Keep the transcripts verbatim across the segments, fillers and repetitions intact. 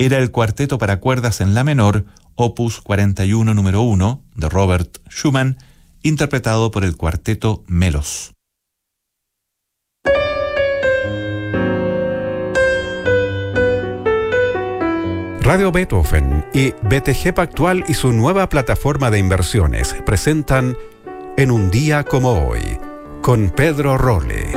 era el cuarteto para cuerdas en la menor, opus cuarenta y uno número uno, de Robert Schumann, interpretado por el cuarteto Melos. Radio Beethoven y B T G Pactual y su nueva plataforma de inversiones presentan En un día como hoy, con Pedro Rolle.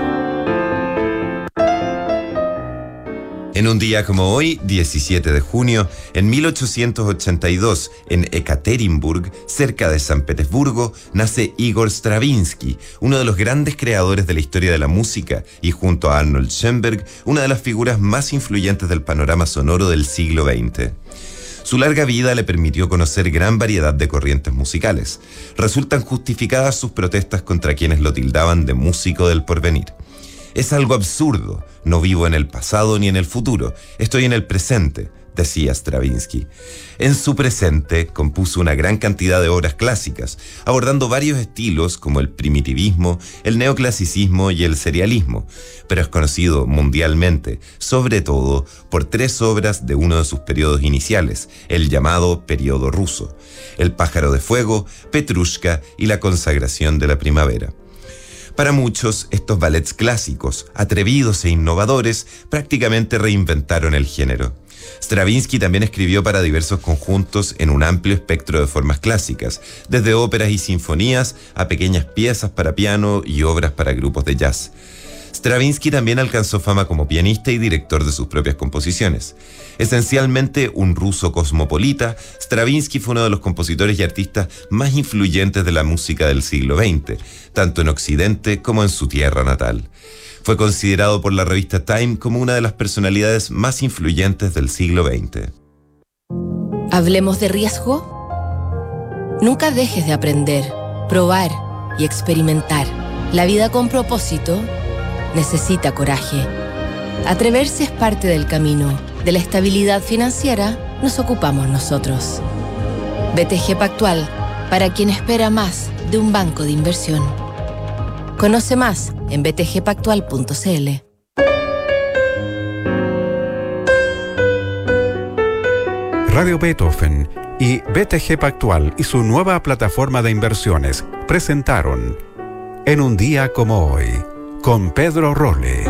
En un día como hoy, diecisiete de junio, en mil ochocientos ochenta y dos, en Ekaterimburg, cerca de San Petersburgo, nace Igor Stravinsky, uno de los grandes creadores de la historia de la música y, junto a Arnold Schoenberg, una de las figuras más influyentes del panorama sonoro del siglo veinte. Su larga vida le permitió conocer gran variedad de corrientes musicales. Resultan justificadas sus protestas contra quienes lo tildaban de músico del porvenir. Es algo absurdo. No vivo en el pasado ni en el futuro. Estoy en el presente, decía Stravinsky. En su presente compuso una gran cantidad de obras clásicas, abordando varios estilos como el primitivismo, el neoclasicismo y el serialismo, pero es conocido mundialmente, sobre todo por tres obras de uno de sus periodos iniciales, el llamado periodo ruso: El pájaro de fuego, Petrushka y La consagración de la primavera. Para muchos, estos ballets clásicos, atrevidos e innovadores, prácticamente reinventaron el género. Stravinsky también escribió para diversos conjuntos en un amplio espectro de formas clásicas, desde óperas y sinfonías a pequeñas piezas para piano y obras para grupos de jazz. Stravinsky también alcanzó fama como pianista y director de sus propias composiciones. Esencialmente un ruso cosmopolita, Stravinsky fue uno de los compositores y artistas más influyentes de la música del siglo veinte, tanto en Occidente como en su tierra natal. Fue considerado por la revista Time como una de las personalidades más influyentes del siglo veinte. ¿Hablemos de riesgo? Nunca dejes de aprender, probar y experimentar. La vida con propósito necesita coraje. Atreverse es parte del camino. De la estabilidad financiera nos ocupamos nosotros. B T G Pactual, para quien espera más de un banco de inversión. Conoce más en b t g pactual punto c l. Radio Beethoven y B T G Pactual y su nueva plataforma de inversiones presentaron En un día como hoy, con Pedro Rolle.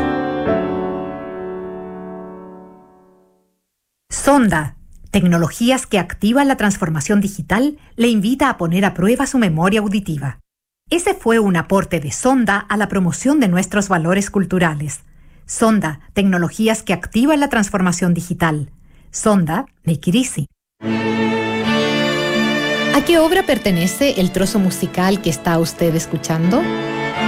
Sonda, tecnologías que activan la transformación digital, le invita a poner a prueba su memoria auditiva. Ese fue un aporte de Sonda a la promoción de nuestros valores culturales. Sonda, tecnologías que activan la transformación digital. Sonda, make it easy. ¿A qué obra pertenece el trozo musical que está usted escuchando?